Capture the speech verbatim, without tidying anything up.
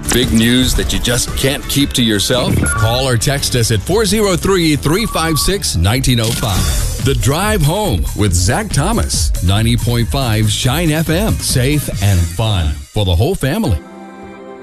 Big news that you just can't keep to yourself? Call or text us at four oh three, three five six, one nine oh five. The Drive Home with Zach Thomas. ninety point five Shine F M. Safe and fun for the whole family.